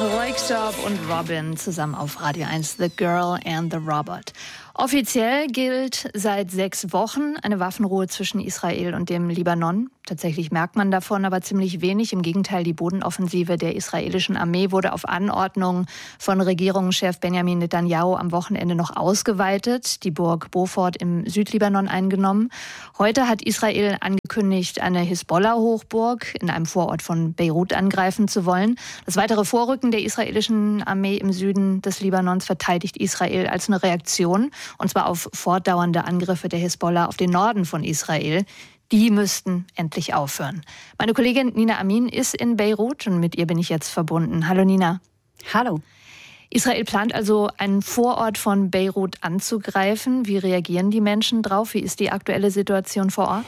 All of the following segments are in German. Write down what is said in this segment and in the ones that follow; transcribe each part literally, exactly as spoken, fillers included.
Röyksopp und Robin zusammen auf Radio eins, The Girl and the Robot. Offiziell gilt seit sechs Wochen eine Waffenruhe zwischen Israel und dem Libanon. Tatsächlich merkt man davon aber ziemlich wenig. Im Gegenteil, die Bodenoffensive der israelischen Armee wurde auf Anordnung von Regierungschef Benjamin Netanyahu am Wochenende noch ausgeweitet, die Burg Beaufort im Südlibanon eingenommen. Heute hat Israel angekündigt, eine Hisbollah-Hochburg in einem Vorort von Beirut angreifen zu wollen. Das weitere Vorrücken der israelischen Armee im Süden des Libanons verteidigt Israel als eine Reaktion, und zwar auf fortdauernde Angriffe der Hisbollah auf den Norden von Israel. Die müssten endlich aufhören. Meine Kollegin Nina Amin ist in Beirut und mit ihr bin ich jetzt verbunden. Hallo Nina. Hallo. Israel plant also, einen Vorort von Beirut anzugreifen. Wie reagieren die Menschen drauf? Wie ist die aktuelle Situation vor Ort?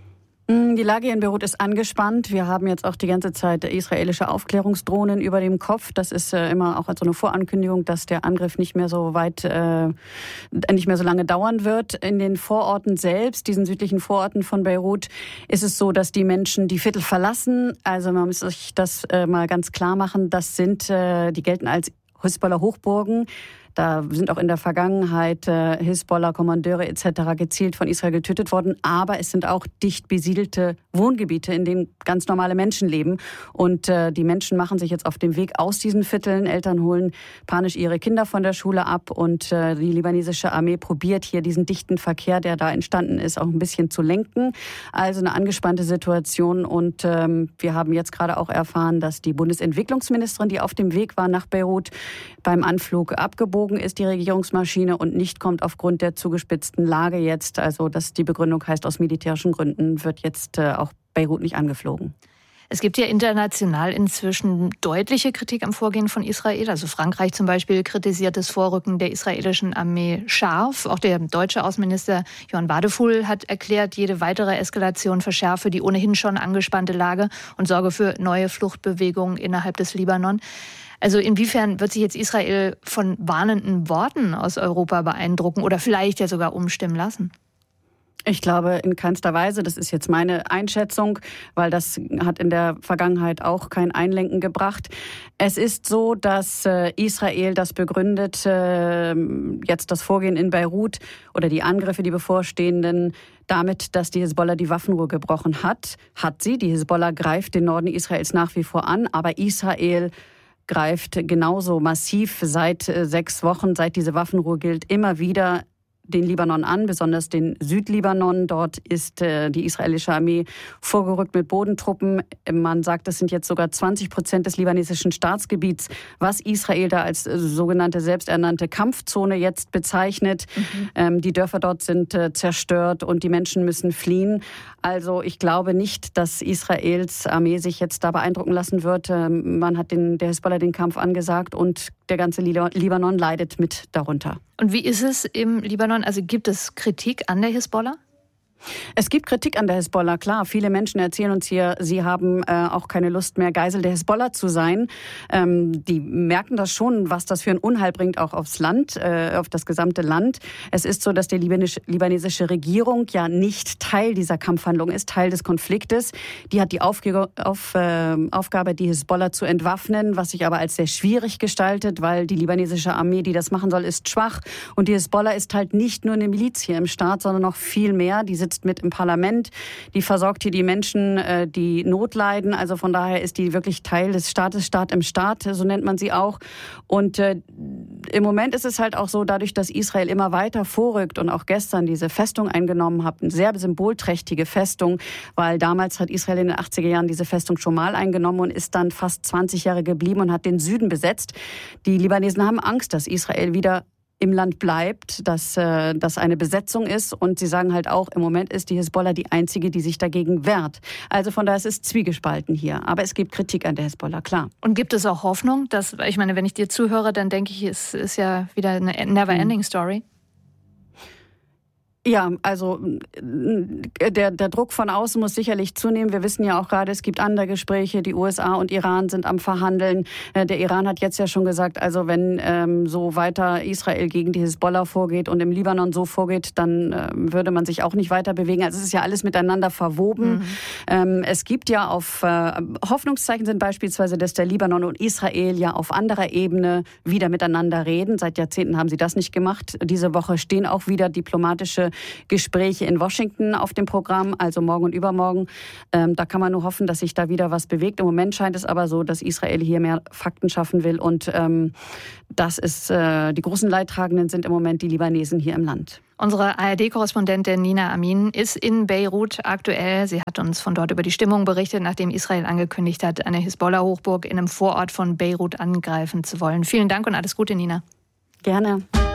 Die Lage in Beirut ist angespannt. Wir haben jetzt auch die ganze Zeit israelische Aufklärungsdrohnen über dem Kopf. Das ist äh, immer auch als so eine Vorankündigung, dass der Angriff nicht mehr so weit, äh, nicht mehr so lange dauern wird. In den Vororten selbst, diesen südlichen Vororten von Beirut, ist es so, dass die Menschen die Viertel verlassen. Also man muss sich das äh, mal ganz klar machen. Das sind, äh, die gelten als Hisbollah-Hochburgen. Da sind auch in der Vergangenheit äh, Hisbollah-Kommandeure et cetera gezielt von Israel getötet worden. Aber es sind auch dicht besiedelte Wohngebiete, in denen ganz normale Menschen leben. Und äh, die Menschen machen sich jetzt auf dem Weg aus diesen Vierteln. Eltern holen panisch ihre Kinder von der Schule ab. Und äh, die libanesische Armee probiert hier diesen dichten Verkehr, der da entstanden ist, auch ein bisschen zu lenken. Also eine angespannte Situation. Und ähm, wir haben jetzt gerade auch erfahren, dass die Bundesentwicklungsministerin, die auf dem Weg war nach Beirut, beim Anflug abgebogen ist, die Regierungsmaschine, und nicht kommt aufgrund der zugespitzten Lage jetzt. Also dass die Begründung heißt, aus militärischen Gründen wird jetzt äh, auch Beirut nicht angeflogen. Es gibt ja international inzwischen deutliche Kritik am Vorgehen von Israel. Also Frankreich zum Beispiel kritisiert das Vorrücken der israelischen Armee scharf. Auch der deutsche Außenminister Johann Wadefuhl hat erklärt, jede weitere Eskalation verschärfe die ohnehin schon angespannte Lage und sorge für neue Fluchtbewegungen innerhalb des Libanon. Also inwiefern wird sich jetzt Israel von warnenden Worten aus Europa beeindrucken oder vielleicht ja sogar umstimmen lassen? Ich glaube in keinster Weise. Das ist jetzt meine Einschätzung, weil das hat in der Vergangenheit auch kein Einlenken gebracht. Es ist so, dass Israel das begründet, jetzt das Vorgehen in Beirut oder die Angriffe, die bevorstehenden, damit, dass die Hisbollah die Waffenruhe gebrochen hat. Hat sie. Die Hisbollah greift den Norden Israels nach wie vor an, aber Israel greift genauso massiv seit sechs Wochen, seit diese Waffenruhe gilt, immer wieder den Libanon an, besonders den Südlibanon. Dort ist äh, die israelische Armee vorgerückt mit Bodentruppen. Man sagt, das sind jetzt sogar zwanzig Prozent des libanesischen Staatsgebiets, was Israel da als äh, sogenannte selbsternannte Kampfzone jetzt bezeichnet. Mhm. Ähm, die Dörfer dort sind äh, zerstört und die Menschen müssen fliehen. Also ich glaube nicht, dass Israels Armee sich jetzt da beeindrucken lassen wird. Ähm, man hat den, der Hisbollah den Kampf angesagt und der ganze Libanon leidet mit darunter. Und wie ist es im Libanon? Also gibt es Kritik an der Hisbollah? Es gibt Kritik an der Hisbollah, klar. Viele Menschen erzählen uns hier, sie haben äh, auch keine Lust mehr, Geisel der Hisbollah zu sein. Ähm, die merken das schon, was das für ein Unheil bringt, auch aufs Land, äh, auf das gesamte Land. Es ist so, dass die libanisch, libanesische Regierung ja nicht Teil dieser Kampfhandlung ist, Teil des Konfliktes. Die hat die Aufge- auf, äh, Aufgabe, die Hisbollah zu entwaffnen, was sich aber als sehr schwierig gestaltet, weil die libanesische Armee, die das machen soll, ist schwach. Und die Hisbollah ist halt nicht nur eine Miliz hier im Staat, sondern noch viel mehr. Die sitzt mit im Parlament, die versorgt hier die Menschen, die Not leiden. Also von daher ist die wirklich Teil des Staates, Staat im Staat, so nennt man sie auch. Und äh, im Moment ist es halt auch so, dadurch, dass Israel immer weiter vorrückt und auch gestern diese Festung eingenommen hat, eine sehr symbolträchtige Festung, weil damals hat Israel in den achtziger Jahren diese Festung schon mal eingenommen und ist dann fast zwanzig Jahre geblieben und hat den Süden besetzt. Die Libanesen haben Angst, dass Israel wieder im Land bleibt, dass äh, das eine Besetzung ist. Und sie sagen halt auch, im Moment ist die Hisbollah die einzige, die sich dagegen wehrt. Also von daher ist es zwiegespalten hier. Aber es gibt Kritik an der Hisbollah, klar. Und gibt es auch Hoffnung? Dass, ich meine, wenn ich dir zuhöre, dann denke ich, es ist ja wieder eine never-ending Story. Ja, also der, der Druck von außen muss sicherlich zunehmen. Wir wissen ja auch gerade, es gibt andere Gespräche. Die U S A und Iran sind am Verhandeln. Der Iran hat jetzt ja schon gesagt, also wenn ähm, so weiter Israel gegen die Hisbollah vorgeht und im Libanon so vorgeht, dann äh, würde man sich auch nicht weiter bewegen. Also es ist ja alles miteinander verwoben. Mhm. Ähm, es gibt ja auf äh, Hoffnungszeichen sind beispielsweise, dass der Libanon und Israel ja auf anderer Ebene wieder miteinander reden. Seit Jahrzehnten haben sie das nicht gemacht. Diese Woche stehen auch wieder diplomatische Gespräche in Washington auf dem Programm, also morgen und übermorgen. Ähm, da kann man nur hoffen, dass sich da wieder was bewegt. Im Moment scheint es aber so, dass Israel hier mehr Fakten schaffen will. Und ähm, das ist, äh, die großen Leidtragenden sind im Moment die Libanesen hier im Land. Unsere A R D-Korrespondentin Nina Amin ist in Beirut aktuell. Sie hat uns von dort über die Stimmung berichtet, nachdem Israel angekündigt hat, eine Hisbollah-Hochburg in einem Vorort von Beirut angreifen zu wollen. Vielen Dank und alles Gute, Nina. Gerne.